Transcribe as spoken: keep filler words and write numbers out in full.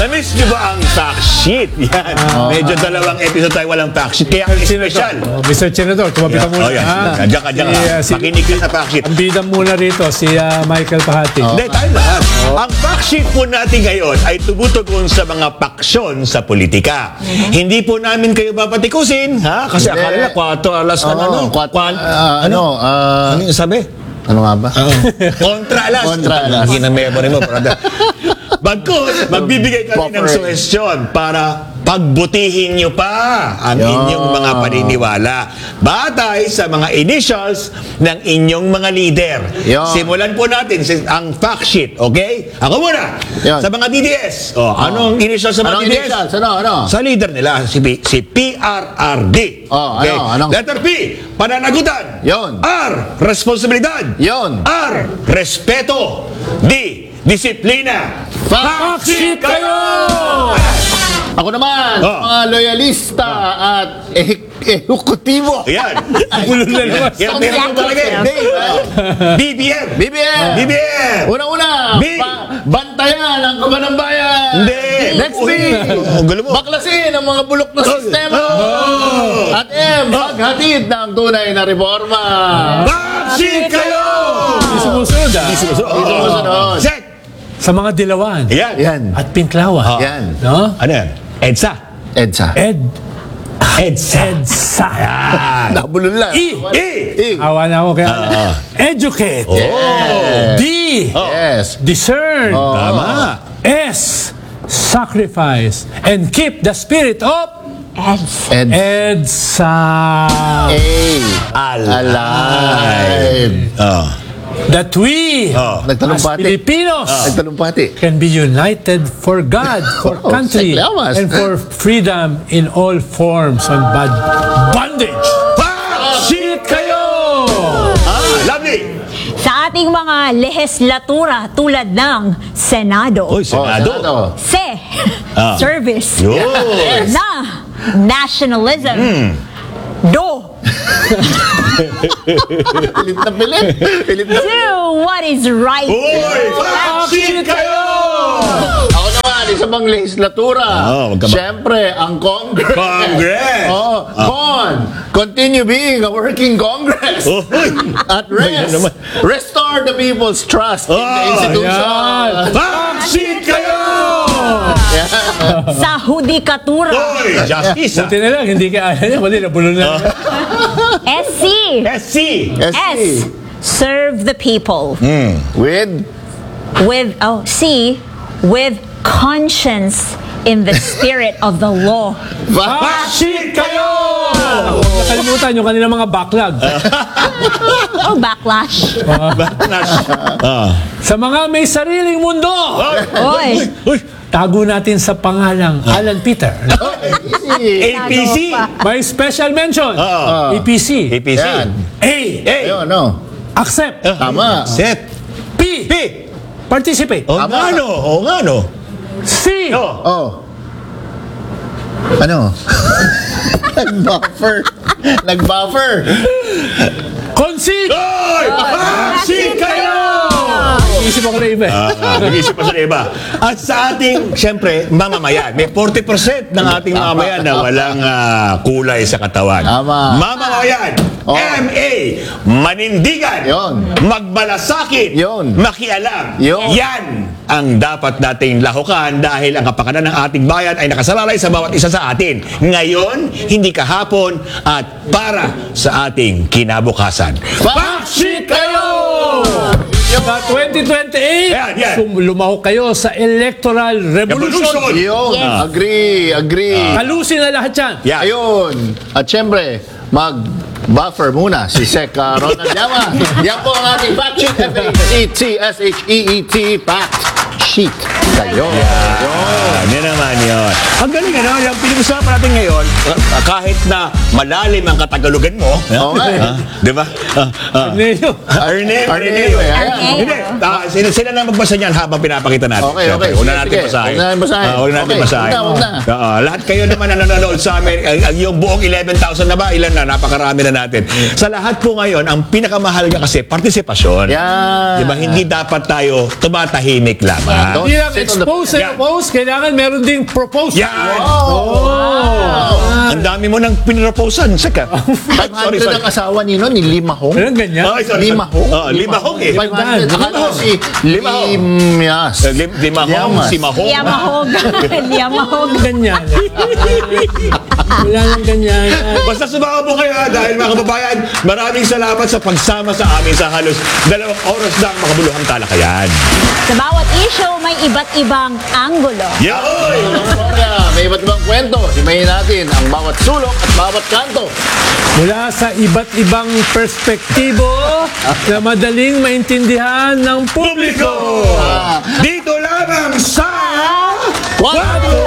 Na-miss nyo ba ang fact sheet? Yan. Medyo dalawang episode tayo walang fact sheet. Kaya ang special. Oh, Mister Senator, tumapit Yeah. muna. Oh, yan. Ah. Diyan ka, diyan ka. Si, uh, si- Makinig ka sa fact sheet. Ang bida muna rito, si ah, Michael Pahati. Hindi, tayo lahat. Ang fact sheet po natin ngayon ay tumutugon sa mga paksyon sa politika. Hindi po namin kayo papatikusin, ha? Kasi Hindi. akala na kwato, alas Oo, ano, ano, kwat- kwan, ah, ano, ah, ano yung sabi? ano nga ba? Kontra alas. Kontra alas. Hindi na memory mo, brother. Bagkus, magbibigay kami ng Buffer. suwestyon para pagbutihin nyo pa ang Yan. inyong mga paniniwala batay sa mga initials ng inyong mga leader. Yan. Simulan po natin si- ang fact sheet, okay? Ako muna. Yan. Sa mga D D S. O, anong initials sa mga Anong D D S? initials? Ano, ano? Sa leader nila, si, P- si P R R D. Oh, ano, anong- Letter P, pananagutan. Yon. R, responsibilidad. Yon. R, respeto. D, disiplina. Fact sheet kayo! Ako naman, Oh. mga loyalista at eh ehekutibo. Ayan. Bulol na naman. Yan, meron mo talaga. Hindi. B B M. B B M. B B M. Una-una, B. ba- bantayan ang kaban ng bayan. Hindi. Next B, Oh, gulo mo. baklasin ang mga bulok na sistema. Oh. At M, paghatid ng tunay na reforma. Bakit kayo? Hindi sumusunod ah. Sumusunod. Sumusunod. Check. Sa mga dilawan Ayan. Yan. at pinklawan. Yan. No? Ano yan? EDSA. EDSA. Ed. EDSA. EDSA. Yan. Nabulol lang. E. E. E. Awa na ako kaya. Educate. Yes. D. Yes. Discern. Tama. S. Sacrifice. And keep the spirit of Eds. EDSA. EDSA. A. Alive. Alive. Oh. That we, Oh. as Nagtalumpati. Filipinos, Nagtalumpati. can be united for God, for Oh, country, saklawas. and for freedom in all forms of bad bondage. Bakit kayo? Ah, lovely. Sa ating mga lehislatura tulad ng Senado. Oy, Senado. Oh, Senado. Se. Ah. Service. Yun. Na. Nationalism. Do. Pilit na pilit. Pilit na. Do what is right. Uy, bakit kayo? Ako naman, isa pang legislatura. Oh, wag ka ba- Siyempre, ang Congress. Congress. Oh, Con, continue being a working Congress. Uy. At rest, naman. restore the people's trust in the Oh, institution. Bakit kayo? Sa hudikatura. Uy, justice. ah. Buti na lang, hindi ka ayaw niya, mali nabulol na. S C. S C. S. S. Serve the people. With With, oh, C. With conscience in the spirit of the law. Bakit kayo? Nakalimutan yung kanilang mga backlog. Oh, backlash. Backlash. Ah. Sa mga may sariling mundo, Oy. Uy, tago natin sa pangalang Alan Peter. A P C. May special mention. Oo. A P C. A P C. Yan. A. A. Ayun, no? Accept. Tama. Set. P. P. Participate. O nga no, o nga no. C. Oh. Oh. Ano? Nag-buffer. Nag-buffer. Concede. Oy! Bakit kayo? Isip ako na iba eh. Ah, nag-isip pa sa iba. At sa ating, siyempre, mamamayan. May forty percent ng ating mamamayan na walang ah, kulay sa katawan. Tama. Mamamayan. Oh. M A. Manindigan. Yon. Magmalasakit. Yon. Makialam. Yon. Yan ang dapat nating lahukan dahil ang kapakanan ng ating bayan ay nakasalalay sa bawat isa sa atin. Ngayon, hindi kahapon at para sa ating kinabukasan. Bakit kayo? Sa twenty twenty-eight, Yan, yan. sum- lumahok kayo sa electoral revolution. Revolution. Yun. Yes. Agree. Agree. Kalusin na lahat yan. Yan. Ayun. At syempre, mag-buffer muna si Sec uh, Ronald Llama. Yan po ang ating fact sheet. F A C T S H E E T fact sheet. Kayo. Yan. Yan naman yun. Ang galing ano, yung pinag-usapan natin ngayon, ah, kahit na malalim ang katagalugan mo, Okay. ah, di ba? Ah, ah. Arneo. Arneo, Arneo, eh. Ayan. Arneo. Hindi, ah, sila, sila na magbasa niyan habang pinapakita natin. Okay, Siyempre, okay. Una Sige, natin sige. basahin. Una natin basahin. Ah, una natin Okay, basahin. wag na, wag na. Ah, lahat kayo naman na nanonood sa amin, ang, ang yung buong eleven thousand na ba? Ilan na? Napakarami na natin. Sa lahat po ngayon, ang pinakamahalaga kasi, partisipasyon. Yan. Di ba? Hindi dapat tayo tumatahimik lamang. Don't Hindi lang sit on the- expose and Yan. oppose, kailangan meron ding propose. Yan! Wow. Ang dami mo nang pinroposan. Saka. five hundred ang asawa ni no, ni Lima Hong. Meron ganyan. Ay, sorry, Lima sorry. Hong? Oh, lima hong eh. five hundred. Lima Akala ko Hong. si Lima Hong. Limyas. Eh, lim- Lima hong, Yamas. si mahong. Yamahog. Yamahog. Ganyan. Wala nang ganyan. Basta sumawa po kayo ha, dahil mga kababayan, maraming salamat sa pagsama sa amin sa halos dalawang oras na makabuluhang talakayan. Sa bawat issue, may iba't ibang anggulo. Yahoy! Kaya may iba't ibang kwento. Himayin natin ang bawat sulok at bawat kanto. Mula sa iba't ibang perspektibo na madaling maintindihan ng publiko. Dito lamang sa... Quattro